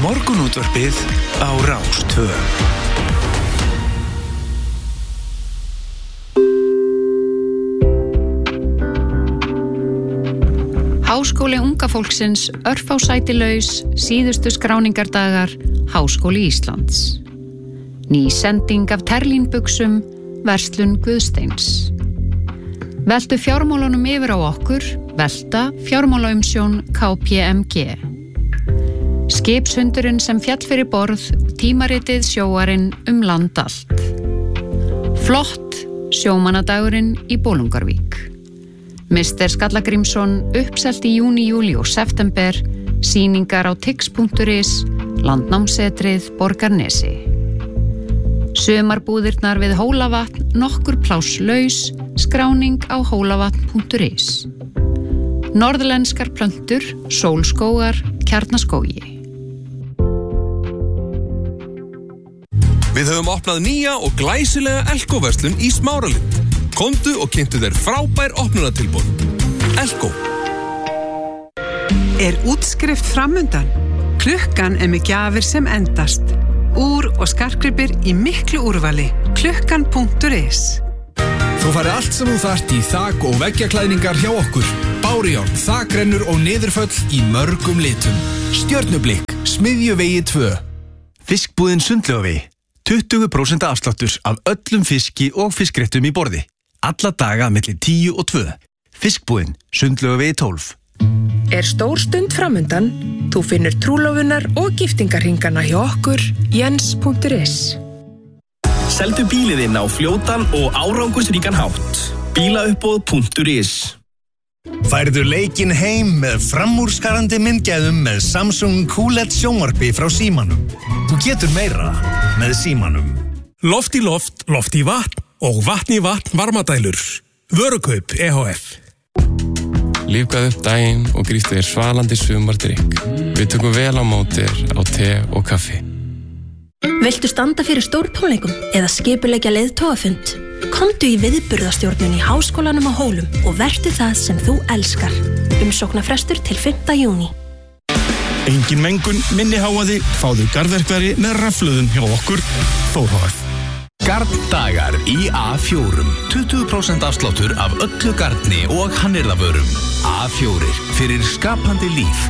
Morgunútvarpið á Rás 2. Háskóli unga fólksins, örfá sæti laus, síðustu skráningardagar, Háskóli Íslands. Ný sending af terlínbuxum, verslun Guðsteins. Veltu fjármálunum yfir á okkur, velta fjármálaumsjón KPMG. Skipshundurinn sem fjall fyrir borð, tímaritið sjóarinn land allt. Flott sjómannadagurinn í Bolungarvík. Mr. Skallagrímsson uppselt í júni, júlí og september, sýningar á tix.is, landnámsetrið Borgarnesi. Sumarbúðirnar við Hólavatn, nokkur pláss laus, skráning á hólavatn.is. Norðlenskar plöntur, sólskógar, Kjarnaskógi. Við höfum opnað nýja og glæsilega Elko-verslun í Smáralind. Komdu og kynntu þér frábær opnunartilboð. Elko. Útskrift framundan? Klukkan með gjafir sem endast. Úr og skartgripir í miklu úrvali. Klukkan.is. Þú færði allt sem þú þarft í þak- og veggjaklæðningar hjá okkur. Bárujárn, þakrennur og niðurföll í mörgum litum. Stjörnublikk, Smiðjuvegi 2. Fiskbúðin Sundlaugavegi. 20% afsláttur af öllum fiski og fiskréttum í borði. Alla daga milli 10 og 2. Fiskbúðin Sundlaugavegi 12. Stór stund framundan? Þú finnur trúlofunar og giftingarhringana hjá okkur, Jens.is. Seldu bíliðinn á fljótan og árangursríkan hátt. Bílauppboð.is. Færðu leikinn heim með framúrskarandi myndgæðum með Samsung QLED sjónvarpi frá Símanum. Þú getur meira með Símanum. Loft í loft, loft í vatn og vatn í vatn varmadælur. Vörukaup EHF. Lífgaðu upp daginn og gríftu þér svalandi sumardrykk. Við tökum vel á móti þér á te og kaffi. Viltu standa fyrir stórtónleikum eða skipuleggja leiðtogafund? Komdu í viðburðastjórnun í Háskólanum á Hólum og vertu það sem þú elskar. Umsóknarfrestur til 5. júní. Engin mengun, minni háaði, fáðu garðverkfæri með rafhlöðum hjá okkur, Þórhf. Garndagar í A4. 20% afsláttur af öllu garni og hannyrðavörum. A4 fyrir skapandi líf.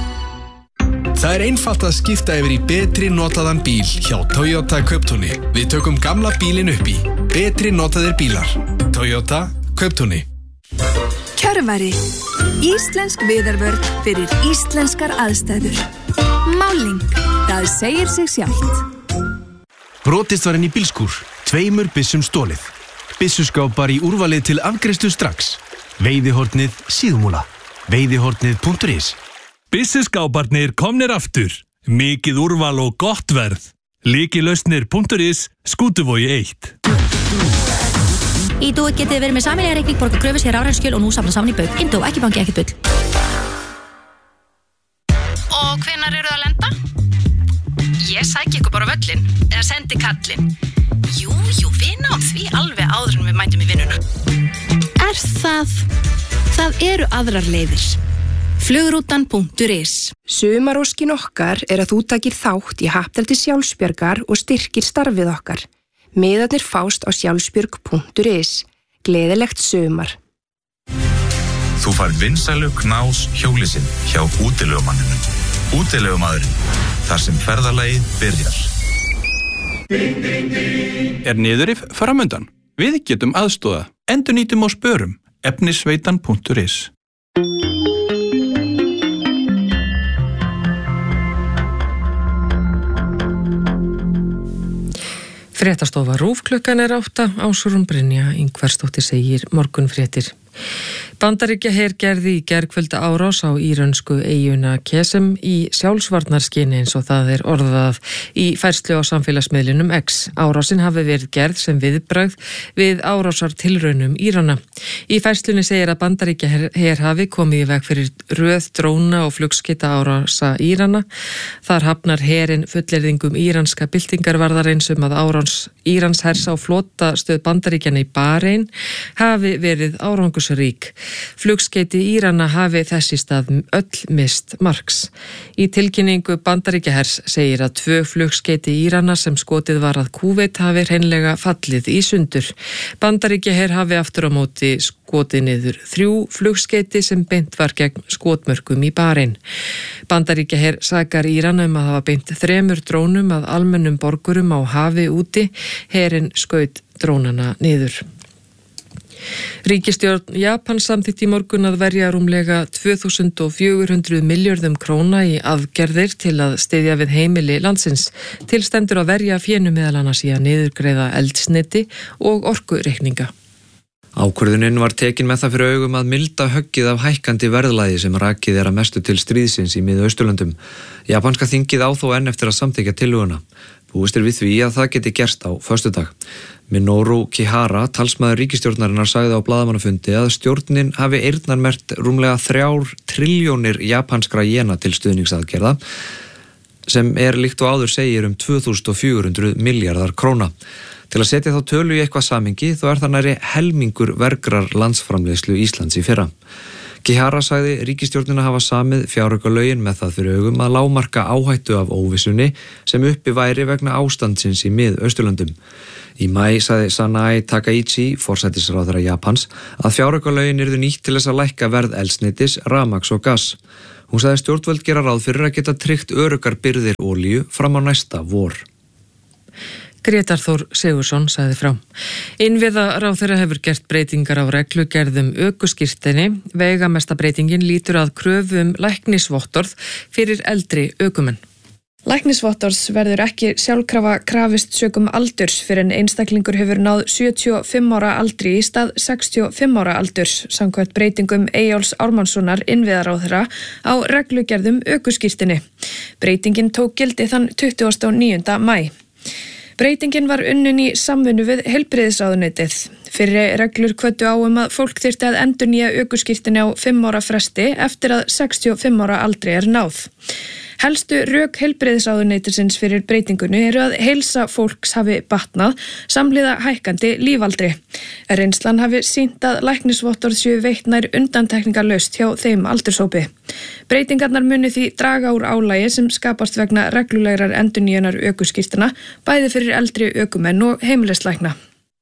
Það einfalt að skipta yfir í betri notaðan bíl hjá Toyota Kauptúni. Við tökum gamla bílinn upp í. Betri notaðir bílar. Toyota Kauptúni. Kjörvari. Íslensk viðarvörn fyrir íslenskar aðstæður. Máling. Það segir sig sjálft. Brotist var inn í bílskúr. 2 byssum stólið. Byssuskápar í úrvalið til afgreiðslu strax. Veiðihornið Síðumúla. Veiðihornið.is. Byssuskáparnir komnir aftur. Mikið úrval og gott verð. Lykilausnir.is, Skútuvogi 1. Ídó getið verið með sameiginlega reikning, borga kröfur sér rafræn og nú safna saman í bauk. Indó, ekki banki, ekki bull. Og hvenær eru það að lenda? Ég sæki ykkur bara völlin, eða sendi kallin. Jú, við náum því alveg áður en við mætum í vinnuna. Það eru aðrar leiðir. Flugrútan.is. Sumaróskin okkar að þú takir þátt í happdrætti sjálfsbjargar og styrkir starfið okkar. Miðarnir fást á sjálfsbjörg.is. Gleðilegt sumar. Þú færð vinsælu knás hjólisinn hjá útilegumanninum. Útilegumadurinn, þar sem ferðalagið byrjar. Niðurrif framundan? Við getum aðstoða. Endurnýtum og spörum. Efnisveitan.is. Fréttastofa RÚV klukkan 8, Ásrún Brynja Ingvarsdóttir segir morgunfréttir. Bandaríkjaher gerði í gærkvölda árás á írönsku eyjuna Kesem í sjálfsvarnarskyni eins og það orðað í færslu á samfélagsmiðlunum X. Árásin hafi verið gerð sem viðbragð við árásartilraunum Írana. Í færslunni segir að Bandaríkjaher hafi komið í veg fyrir röð dróna og flugskeyta árása Írana. Þar hafnar herinn fullyrðingum íranska byltingarvarðarins að árás Íranshers á flotastöð Bandaríkjanna í Barein hafi verið árangursrík árangursrík. Flugskeyti Írana hafi þess í stað öll mist marks. Í tilkynningu Bandaríkjahers segir að 2 flugskeyti Írana sem skotið var að Kúveit hafi hreinlega fallið í sundur. Bandaríkjaher hafi aftur á móti skotið niður 3 flugskeyti sem beint var gegn skotmörkum í Barein. Bandaríkjaher sakar Írana að hafa beint 3 drónum að almennum borgurum á hafi úti. Herinn skaut drónana niður. Ríkisstjórn Japans samþykkti í morgun að verja rúmlega 2400 milljörðum króna í aðgerðir til að styðja við heimili landsins. Til stendur að verja fénu meðal annars í að niðurgreiða eldsneyti og orkureikninga. Ákvörðunin var tekin með það fyrir augum að milda höggið af hækkandi verðlagi sem rakið að mestu til stríðsins í Mið-Austurlöndum. Japanska þingið á þó enn eftir að samþykkja tillöguna. Búist við því að það geti gerst á föstudag. Minoru Kihara, talsmaður ríkisstjórnarinnar, sagði á blaðamannafundi að stjórnin hafi eyrnarmerkt rúmlega 3 trilljónir japanskra jena til stuðningsaðgerða, sem líkt og áður segir 2400 milljarðar króna. Til að setja þá tölu í eitthvað samhengi þó það nærri helmingur vergrar landsframleiðslu Íslands í fyrra. Kihara sagði ríkisstjórnina hafa samið fjáraukalögin með það fyrir augum að lágmarka áhættu af óvissunni sem uppi væri vegna ástandsins í Mið-Austurlöndum. Í maí sagði Sanae Takaichi, forsætisráðherra Japans, að fjáraukalögin yrðu nýtt til þess að lækka verð eldsneytis, rafmagns og gass. Hún sagði stjórnvöld gera ráð fyrir að geta tryggt öruggar birgðir olíu fram á næsta vor. Grétar Þór Sigurðsson sagði frá. Innviðaráðherra hefur gert breytingar á reglugerðum ökuskírteini. Veigamesta breytingin lítur að kröfu læknisvottorð fyrir eldri ökumenn. Læknisvottorðs verður ekki sjálfkrafa krafist sökum aldurs fyrir en einstaklingur hefur náð 75 ára aldri í stað 65 ára aldurs samkvæmt breytingum Eyjólfs Ármannssonar innviðaráðherra á reglugerðum ökuskírteini. Breytingin tók gildi þann 29. maí. Breytingin var unnin í samvinnu við heilbrigðisráðuneytið. Fyrri reglur hvöttu á að fólk þyrfti að endurnýja ökuskírteini á 5 ára fresti eftir að 65 ára aldri náð. Helstu rök heilbrigðisráðuneytisins fyrir breytingunni eru að heilsa fólks hafi batnað samhliða hækkandi lífaldri. Reynslan hafi sýnt að læknisvottorð séu veitt nær undantekningarlaust hjá þeim aldurshópi. Breytingarnar muni því draga úr álagi sem skapast vegna reglulegrar endurnýjunar ökuskírteina, bæði fyrir eldri ökumenn og heimilislækna.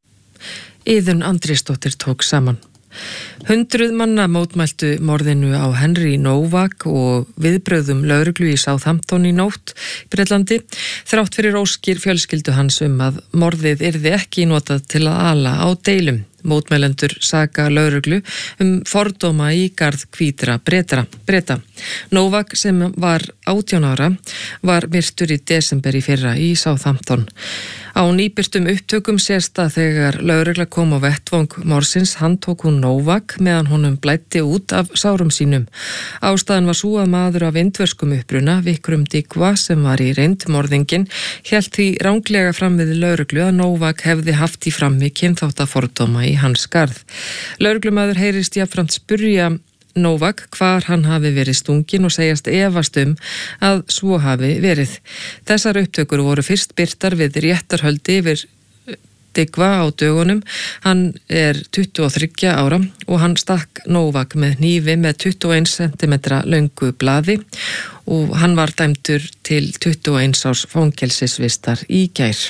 Iðunn Andrésdóttir tók saman. 100 manna mótmæltu morðinu á Henry Novak og viðbrögðum lögreglu í Southampton í nótt í Bretlandi, þrátt fyrir óskir fjölskyldu hans að morðið yrði ekki notað til að ala á deilum. Mótmælendur saka lögreglu fordóma í garð hvítra Breta. Novak, sem var 18 ára, var myrtur í desember í fyrra í Southampton. Á nýbirtum upptökum sést að þegar lögregla kom á vettvang morðsins handtók hún Novak meðan honum blæddi út af sárum sínum. Ástæðan var sú að maður af indverskum uppruna, Vikrum Digwa, sem var í reynd morðinginn, hélt því ranglega fram við lögreglu að Novak hefði haft í frammi kynþáttafordóma í hans garð. Lögreglumaður heyrist jafnframt spurja Novak hvar hann hafi verið stungin og segjast efast að svo hafi verið. Þessar upptökur voru fyrst birtar við réttarhöldi yfir Digwa á dögunum. Hann 23 ára og hann stakk Novak með hnífi með 21 cm löngu blaði og hann var dæmdur til 21 árs fangelsisvistar í gær.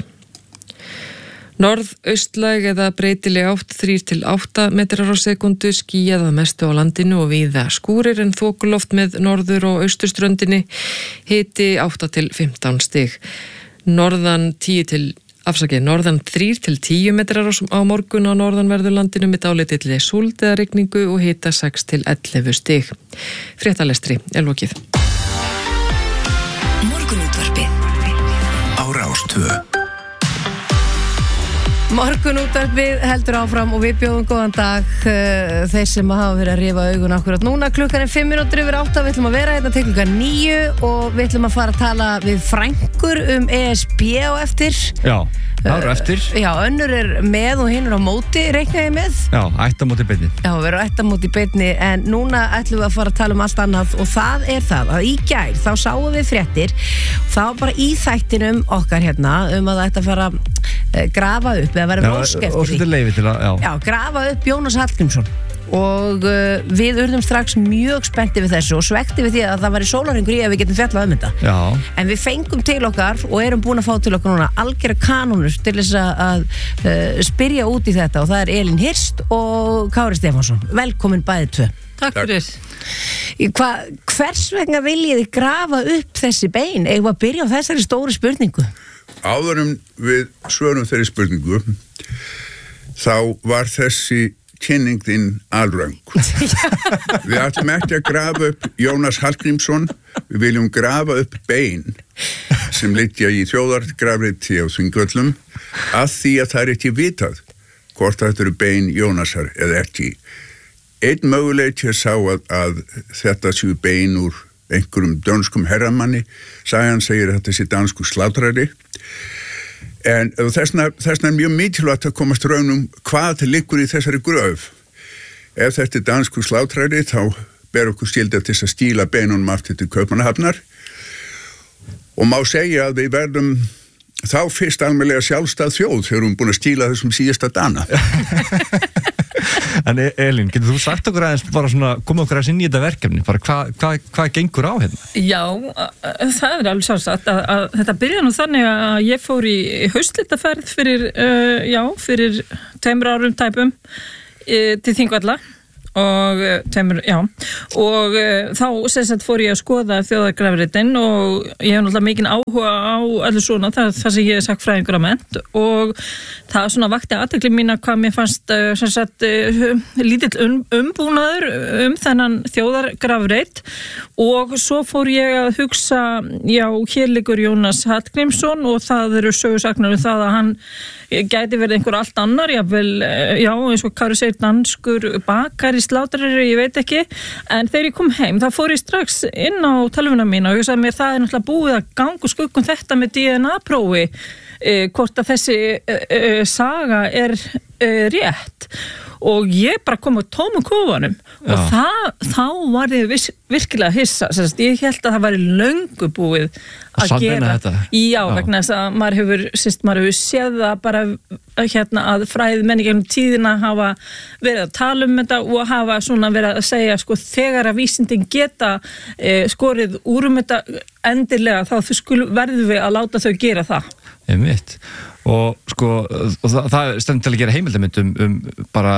Norðaustlæg eða breytileg átt 3-8 metrar á sekundu, skýjað að mestu á landinu og víða skúrir en þokuloft með norður- og austurströndinni, hiti 8-15 stig. Norðan 3-10 metrar á morgun á norðanverðu landinu með dálítilli súld eða rigningu og hita 6-11 stig. Fréttalestri lokið. Morgunútvarpið á Rás 2. Morgunútvarpið heldur áfram og við bjóðum góðan dag þeir sem hafa verið að rifa augun akkurat núna. Klukkan 5 minútur yfir 8, við ætlum að vera hérna til klukkan 9 og við ætlum að fara að tala við frængur ESB á eftir. Já, það eru eftir. Já, önnur með og hinn á móti, reikna ég með. Já, ættamóti beinni. Já, við erum ættamóti beinni en núna ætlum við að fara að tala allt annað og það það að í gær þá sáum við fréttir, þá bara í þættinum okkar hérna að það ætti að fara grafa upp eða verið ósk eftir því. Já, leyfi til að, já, grafa upp Jónas Hallgrímsson. og við urðum strax mjög spennti við þessu og svekti við því að það væri sólarhringur í að við getum fjallað þetta. Já. En við fengum til okkar og erum búin að fá til okkar núna algera kanónur til þess að spyrja út í þetta og það er Elín Hirst og Kári Stefánsson. Velkomin bæði tvö. Takk fyrir. Hvers vegna viljið þið grafa upp þessi bein? Eigum að byrja á þessari stóru spurningu? Áðurum við svörum þeirri spurningu þá var þessi kynning þín alröng. Við ætlum ekki að grafa upp Jónas Hallgrímsson, við viljum grafa upp bein sem liggja í þjóðargrafreiti á Þingvöllum að því að það er ekki vitað hvort þetta eru bein Jónasar eða ekki. Einn möguleiki sá að þetta séu bein úr einhverjum dönskum herramanni, sagan segir að þetta sé dansku slátrari, en þessna er mjög mikilvægt að komast raunum hvað liggur í þessari gröf. Ef þetta er dansku slátrari þá ber okkur skylda til að stíla beinunum aftur til Kaupmannahafnar og má segja að við verðum þá fyrst almennilega sjálfstæð þjóð þegar við búin að stíla þessum síðasta dana. En Elín, getur þú sagt okkur aðeins bara svona, koma okkur aðeins inn í þetta verkefni, bara hvað gengur á hérna? Já, það er alveg sjálfsagt að þetta byrja nú þannig að ég fór í haustlitaferð fyrir 2 árum tæpum til Þingvalla og þá sem fór ég að skoða þjóðargrafreitin og ég hef náttúrulega mikinn áhuga á öllu svona, það sem ég hef sagt fræðingur að mennt og það svona vakti athygli mína hvað mér fannst lítill umbúnaður þennan þjóðargrafreit og svo fór ég að hugsa, hér liggur Jónas Hallgrímsson og það eru sögusagnar það að hann gæti verið einhver allt annar, eins og Kári segir danskur bakari slátrari, ég veit ekki, en þegar ég kom heim þá fór ég strax inn á tölvuna mína og ég sagði mér það er náttúrulega búið að ganga skuggum þetta með DNA-prófi, hvort að þessi saga er rétt og ég bara kom á tómum kofanum og þá var ég virkilega hissa, ég held að það væri löngu búið að gera þetta. Já, vegna þess að maður hefur séð það bara að fræðimenn í gegnum tíðina hafa verið að tala um þetta og hafa svona verið að segja þegar að vísindin geta skorið úr þetta endilega þá verðum við að láta þau gera það. Einmitt. Og það stendur til að gera heimildamynd bara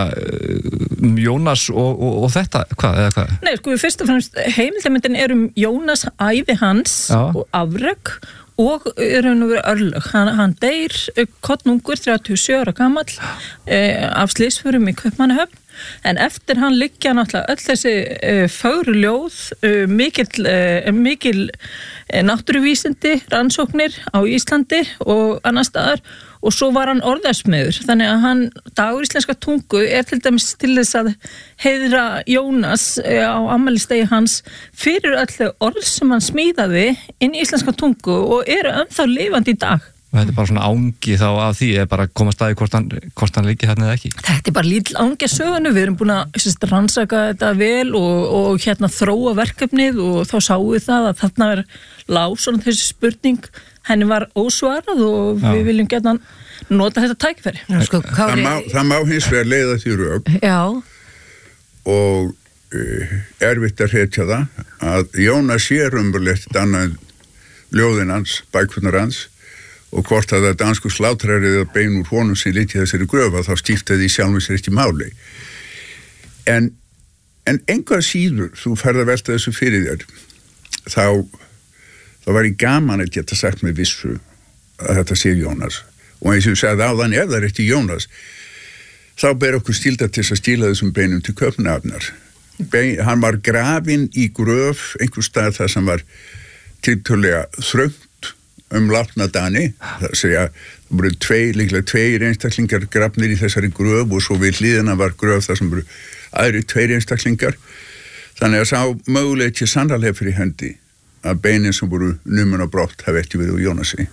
Jónas og þetta, hvað? Nei, fyrst og fremst heimildamyndin er Jónas, ævi hans og afrek og raun og veru örlög. Hann deyr kollungur 37 ára gamall af slysförum í Kaupmannahöfn en eftir hann liggja náttúrulega öll þessi fögru ljóð, mikil náttúruvísindi, rannsóknir á Íslandi og annar staðar og svo var hann orðasmiður, þannig að hann dagur íslenska tungu er til dæmis til þess að heiðra Jónas á afmælisdegi hans fyrir öll orð sem hann smíðaði inn í íslenska tungu og eru ennþá lifandi í dag. Og þetta er bara svona ángi þá af því eða bara koma staði hvort hann liggi þarna eða ekki? Þetta er bara lítill ángi að sögunu, við erum búin að rannsaka þetta vel og þróa verkefnið og þá sáum við það að þarna er lásun þessi spurning, henni var ósvarað og við viljum geta nota þetta tækifæri. Það má hins vegar leiða því rök og erfitt að hretja það að Jónas sé raunverulegt annað ljóðin hans, bækurnar hans og hvort að það dansku slátrari eða bein úr honum sem liti þessari gröfa þá skiptaði í sjálfum sér ekki máli. En einhvað síður þú ferð að velta þessu fyrir þér þá var ég gaman að geta sagt með vissu að þetta sé Jónas og eins og ég sagði áðan ef það er ekki Jónas þá ber okkur skylda til að stíla þessum beinum til Kaupmannahafnar. Hann var grafinn í gröf einhver stað þar sem var tiltölulega þröngt látna Dani, það segja það voru líklega tveir einstaklingar grafnir í þessari gröf og svo við hliðina var gröf þar sem voru aðri tveir einstaklingar þannig að sá möguleiki sannarlega fyrir hendi að beinin sem voru numin á brott hafi ekki verið úr Jónasi.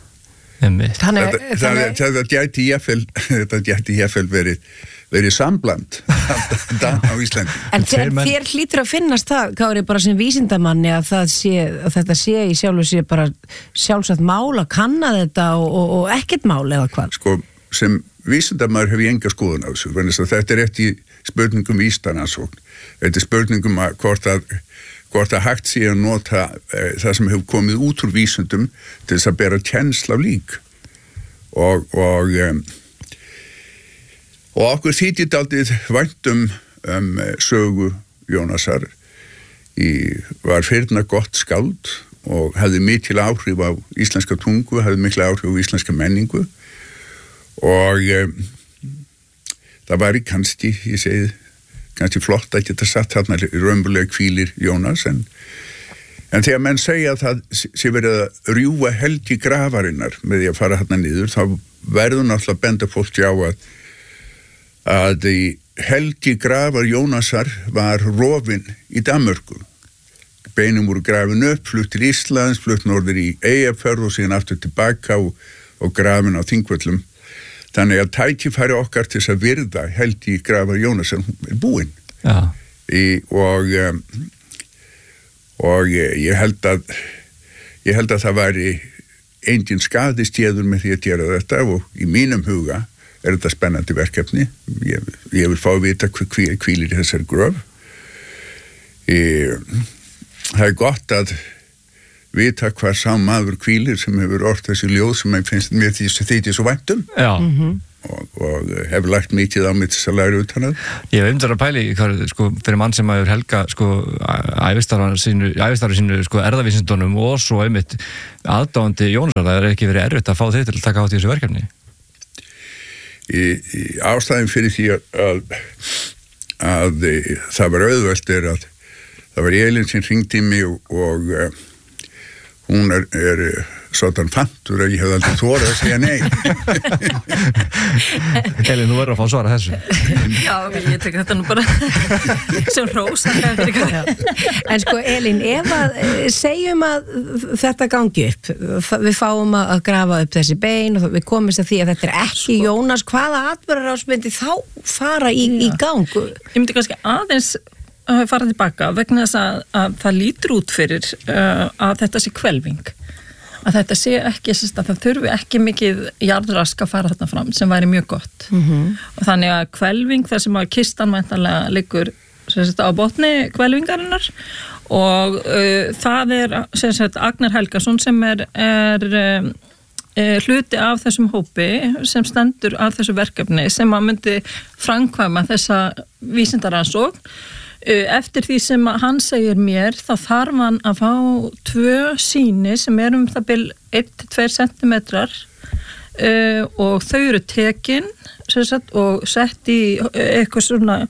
Þetta gæti jafnvel verið sambland á Íslandi. En þér hlýtur að finnast það, Kári, bara sem vísindamanni að þetta sé í sjálfu sé bara sjálfsagt mál að kanna þetta og ekkert mál eða hvað? Sem vísindamaður hef ég enga skoðun á þessu, þetta er ekki spurningum vísindaransókn. Þetta spurningum að hvort að hægt sé að nota það sem hefur komið út úr vísundum til þess að bera kennsl á lík. Og okkur þýtti dálítið væntum sögu Jónasar. Var fyrna gott skáld og hafði mikil áhrif á íslenska tungu, hafði mikil áhrif á íslenska menningu og það var kannski, ég segi, kannski flott að geta satt þarna raunverulega hvílir Jónas en þegar menn segja að það sé verið að rjúfa helgi grafarinnar með því að fara þarna niður, þá verður náttúrulega benda fólki á að helgi grafar Jónasar var rofin í Danmörku. Beinum voru grafin upp, flutt til Íslands, flutt norður í Eyjafjörð og síðan aftur tilbaka og grafin á Þingvöllum. Þannig að tækifæri okkar til þess að virða helgi grafar Jónasar búinn. Já. Og ég held að það væri engin skaðistéður með því að gera þetta og í mínum huga þetta spennandi verkefni. Ég vil fá að vita hvílir í þessari gröf. Það gott að vita hvað sá maður hvílir sem hefur orðið þessi ljóð sem mér þykir svo væntum. Já. Og hefur lagt mikið á mig til þess að læra út hana. Ég hef að pæli, fyrir mann sem hefur helga ævistarfi sínu erðavísindunum og svo einmitt aðdáandi Jónasar, það er ekki verið erfitt að fá þig til að taka átt í þessu verkefni. Ástæðin fyrir því að það var auðvelt að það var Elín sem hringdi mig og hún er sådan fantur að ég hef aldrei þorað að segja nei. Elín, þú verður að fá að svara þessu. Já, ég tek þetta nú bara sem rósa. En sko, Elín, ef að segjum að þetta gangi upp, við fáum að grafa upp þessi bein og við komumst að því að þetta er ekki Jónas, hvaða atburðarásmyndi þá fara í gang? Ég myndi kannski aðeins fara tilbaka vegna þess að það lítur út fyrir að þetta sé hvelfing, að þetta sé ekki, að það þurfi ekki mikið jarðrask að fara þarna fram sem væri mjög gott. Og þannig að hvelfing, þar sem að kistan væntanlega liggur á botni hvelfingarinnar og það er Agnar Helgason sem er hluti af þessum hópi sem stendur af þessu verkefni sem að myndi framkvæma þessa vísindaransókn. Eftir því sem hann segir mér þá þarf hann að fá 2 sýni sem það bil 1-2 centimetrar og þau eru tekin og sett í eitthvað svona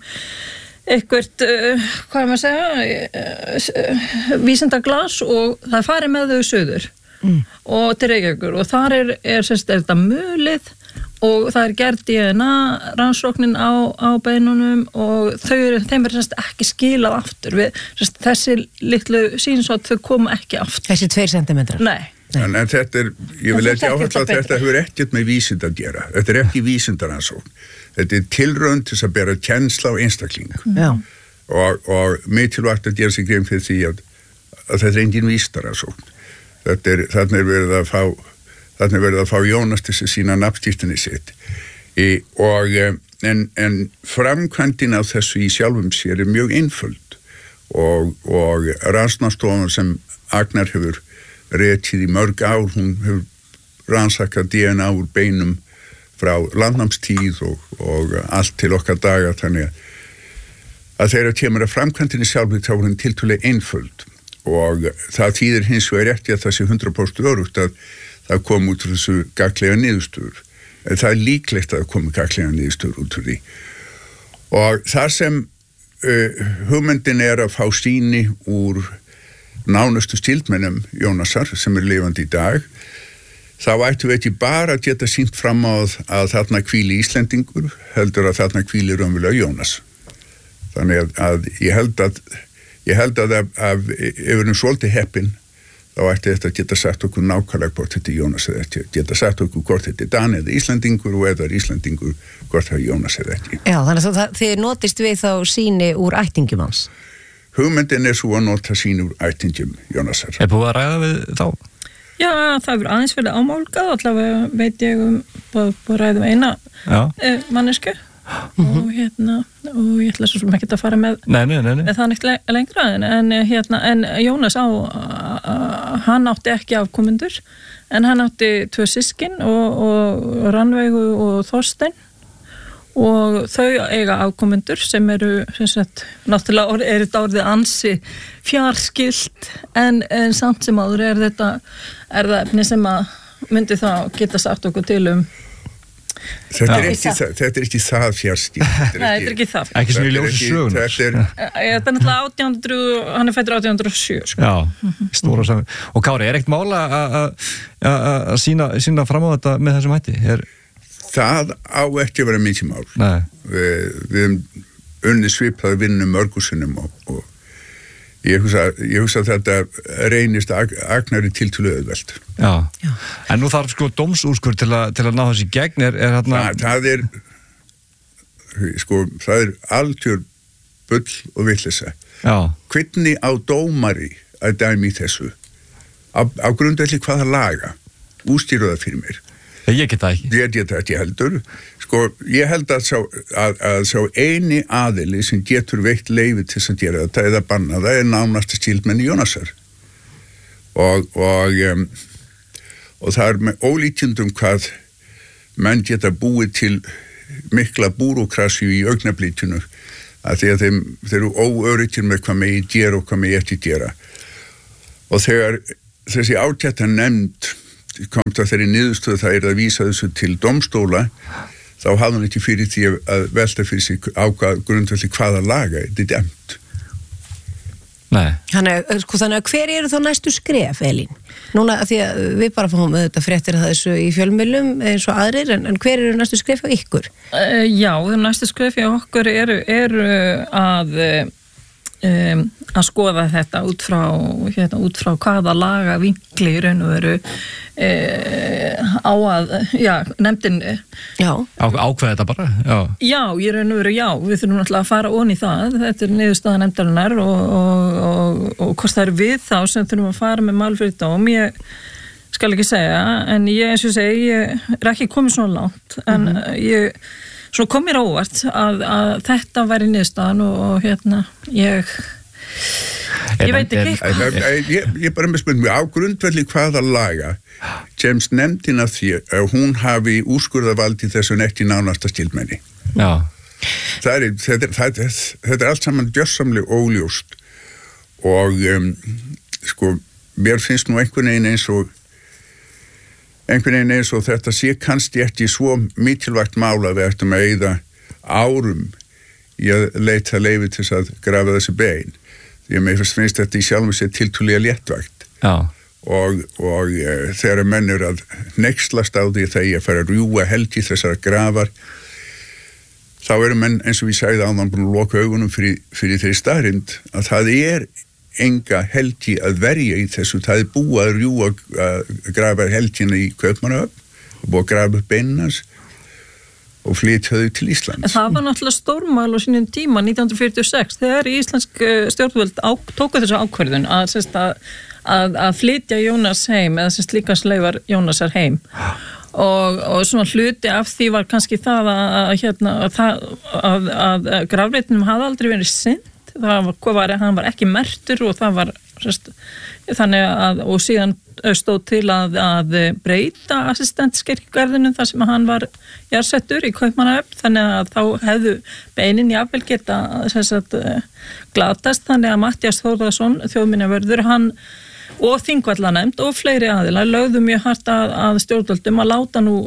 hvað maður segja vísindaglas og það fari með þau suður og til Reykjavíkur og þar er þetta mulið og það gerð DNA rannsóknin á beinunum og þeim ekki skilað aftur við þessi litlu sýnsótt, þau koma ekki aftur. Þessi 2 centimetrar? Nei. En þetta ég vil ekki áherslu að þetta hefur ekkert með vísind að gera. Þetta er ekki vísindaransókn. Þetta er tilraun til að bera kennsla á einstakling. Já. Og mikilvægt að gera sig grein fyrir því að þetta er engin vísindaransókn. Þannig er verið að fá Jónas til að sína nafnskírteini sitt. En framkvæmdin á þessu í sjálfum sér er mjög einföld og rannsóknarstofan sem Agnar hefur rekið í mörg ár, hún hefur rannsakað DNA úr beinum frá landnámstíð og allt til okkar daga, þannig að þegar kemur að framkvæmdinni sjálfur þá er hún tiltölulega einföld og það þýðir hins vegar ekki að það sé 100% örugt að það kom út úr þessu gagnlega niðurstöður. Það er líklegt að það komi gagnlega niðurstöður út úr því. Og það sem hugmyndin er að fá sýni úr nánustu stíldmennum Jónasar sem er lifandi í dag, þá ættum við ekki bara að geta sýnt fram á að þarna hvíli Íslendingur, heldur að þarna hvíli raunverulega Jónas. Þannig að ég held að ef við erum svolítið heppin, þá ætti þetta að geta sagt okkur nákvæmlega hvort þetta er Jónas eða ekki, geta sagt okkur hvort þetta er Dani eða Íslendingur og eða er Íslendingur hvort það er Jónas eða ekki. Já, þannig að þið notist við þá sýni úr ættingjum hans? Hugmyndin er svo að nota sýni úr ættingjum Jónasar. Er búið að ræða við þá? Já, það hefur aðeins verið ámálgað, allavega veit ég búið að ræða eina mannesku. og og ég ætla svo sem ekki að fara með Nei. það neitt lengra en Jónas hann átti ekki afkomendur en hann átti 2 systkin og Rannveigu og Þorstein og þau eiga afkomendur sem eru sem sagt, náttúrulega er þetta orðið ansi fjarskilt en samt sem áður er það efni sem að myndi það geta sagt okkur til Þetta er ekki það fjarskilt. Nei, þetta er ekki það. Ekki sem í ljósi sögunar. Þetta er náttúrulega 1800, hann er fæddur 1807. Sko. Já, stóra saman. Og Kári, er ekkert mála að sína fram á þetta með þessum hætti? Það á ekki að vera mikið mál. Nei. Við unni svipaði vinnu mörgursinnum og ég hugsa að þetta reynist agnari tiltölu auðvelt. Já. En nú þarf sko dómsúrskurð til að ná þessi gegn það er algjör bull og vitleysa. Já. Hvernig á dómari að dæmi í þessu? Á grundvelli hvaða laga? Ústýru það fyrir mér. Ég get það ekki. Ég get það ekki heldur. Ég held að sá eini aðili sem getur veitt leyfi til að gera þetta eða banna það nánast skildmenni Jónasar. Og það með ólíkjendum hvað menn geta búið til mikla búrókrasju í augnablíkinu að því að þeir eru óöryggir með hvað megi gera og hvað megi ekki gera. Og þegar þessi ágæta nefnd komst að þeirri niðurstöðu það að vísa þessu til dómstóla þá hafði hann ekki fyrir því að velta fyrir sig ákvað grundvelli hvaða laga þetta er dæmt. Nei. Þannig að hver eru þá næstu skref, Elín? Núna, því að við bara fáum þetta fréttir að þessu í fjölmiðlum eins og aðrir, en hver eru næstu skref á ykkur? Já, næstu skref á okkur eru að skoða þetta út frá hvaða laga vinkli í raun og veru á að nefndin ákveða þetta bara já, í raun og veru við þurfum náttúrulega að fara onni í það þetta er niðurstaða nefndarinnar og hvort það eru við þá sem þurfum að fara með mál fyrir dóm ég skal ekki segja en ég eins og segi ég er ekki komið svona langt en svo kom mér óvart að þetta væri niðurstaðan og ég veit ekki ég bara með spurning á grundvelli hvaða laga kemst nefndin að því að hún hafi úrskurðavald í þessu ekki nánasta skildmenni. Já. Þetta er allt saman gjörsamlega óljóst og mér finnst nú einhvern veginn eins og þetta sé kannski ekki svo mikilvægt mála við ættum að eyða árum í að leita leyfi til að grafa þessi bein. Því að mér finnst þetta í sjálfum sér tiltúlega léttvægt. Já. Og þegar menn eru að hneykslast á því þegar ég fara að rjúa helgi þessar grafar þá eru menn eins og við sagði áðan búin að loka augunum fyrir þeirri staðrind að það er enga helgi að verja í þessu, það er búið að rjúa grafa helgina í Kaupmannahöfn og búið að grafa upp beinans og flytja þau til Íslands. Það var náttúrulega stórmál á sínum tíma 1946 þegar íslensk stjórnvöld tóku þessu ákvörðun að flytja Jónas heim eða sem líkansleifar Jónasar heim og svona hluti af því var kannski það að grafreitinum hafði aldrei verið sinnt hann var ekki merktur og það var þannig að og síðan stóð til að breyta assistentskirkjugarðinu þar sem hann var jarðsettur í Kaupmannahöfn þannig að þá hefðu beinin jafnvel geta glatast þannig að Matthías Þórðarson þjóðminjavörður hann og Þingvallanemnd og fleiri aðilar lögðu mjög hart að stjórnvöldum að láta nú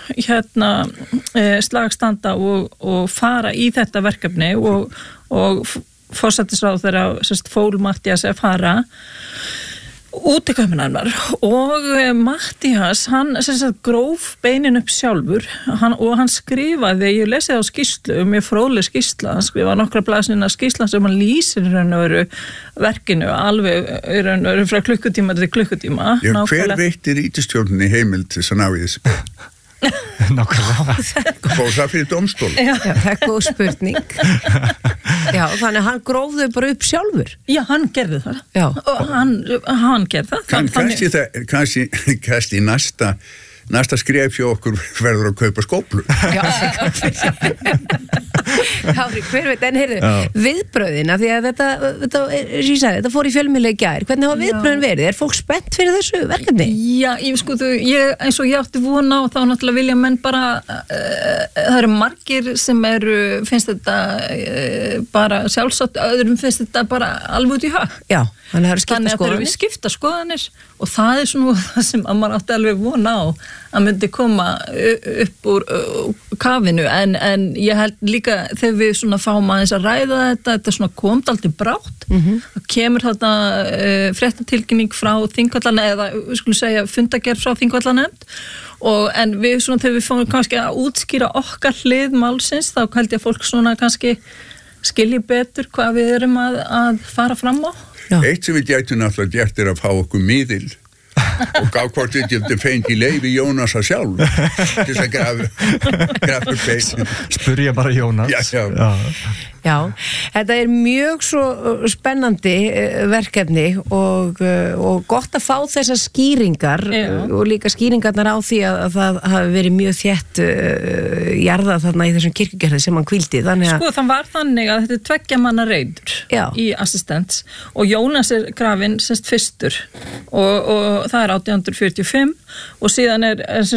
slagstanda og fara í þetta verkefni og forsættisráðherra fól Matthías að fara út í Kaupmannahafnar og Matthías hann gróf beinin upp sjálfur og hann skrifaði, ég lesið á skýrslu mjög fróðleg skýrsla, hann skrifaði nokkra blaðsina skýrsla sem hann lýsir í raun og veru verkinu alveg í raun og veru frá klukkutíma til klukkutíma. Hver veitti ríkisstjórninni heimild til að ná í þessu? Fór það fyrir dómstóla? Já, það er góð spurning. Já, þannig að hann grófði bara upp sjálfur. Já, hann gerði það. Já. Og hann gerði það. Kannski næsta næsta skref hjá okkur verður að kaupa skóplu. Já, hver veit, en heyrðu, viðbröðina, því að þetta fór í fjölmiðla í gær, hvernig hafa viðbröðin verið? Er fólk spennt fyrir þessu verkefni? Já, eins og ég átti vona og þá náttúrulega vilja menn bara, það eru margir sem finnst þetta bara sjálfsagt, öðrum finnst þetta bara alveg út í hag. Já, þannig að það eru skipta skoðanir og það svona það sem að maður átti alveg vona á að myndi koma upp úr kafinu en ég held líka þegar við svona fáum aðeins að ræða þetta svona komd aldrei brátt það kemur þetta fréttatilkynning frá Þingvallana eða við skulum segja fundagerð frá Þingvallanemnd en við svona þegar við fáum kannski að útskýra okkar hlið málsins þá held ég að fólk svona kannski skilji betur hvað við erum að fara fram á. Já. Eitt sem við gætum náttúrulega gert að fá okkur miðil og gá hvort við getum fengið leyfi Jónasa sjálf til þess að grafa bein. Spurja bara Jónas. Já, þetta mjög svo spennandi verkefni og gott að fá þessar skýringar og líka skýringarnar á því að það hafi verið mjög þétt jarðað þarna í þessum kirkjugerði sem hann hvíldi. Sko það var þannig að þetta 2 manna reiður í assistents og Jónas grafinn semst fyrstur og það 1845 og síðan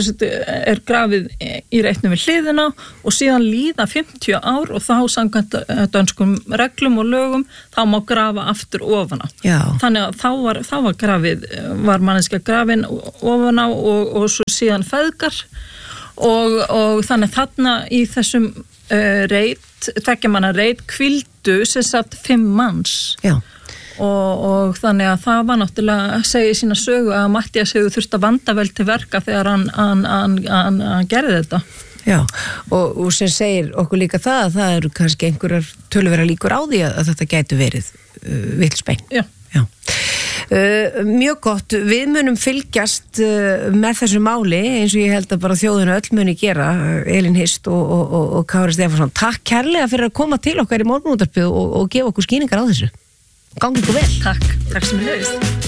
grafið í reitnum við hliðina og síðan líða 50 ár og þá samkvæmt dönskum reglum og lögum þá má grafa aftur ofan á. Þannig að þá var grafið var manneskja grafin ofan á og svo síðan feðgar og þannig þarna í þessum reit 2 manna reit hvíldu sem sagt 5 manns. Já. Og þannig að það var náttúrulega að segja í sína sögu að Matthías hefur þurft að vanda vel til verka þegar hann gerði þetta. Já, og sem segir okkur líka það að það eru kannski einhverjar töluvera líkur á því að þetta gætu verið villspein. Já. Mjög gott, við munum fylgjast með þessu máli eins og ég held að bara þjóðinu öll muni gera, Elín Hist og Kári Stefánsson. Takk kærlega fyrir að koma til okkar í Morgunútvarpið og gefa okkur skýringar á þessu. Gangi ykkur vel. Takk sem ég leiðist.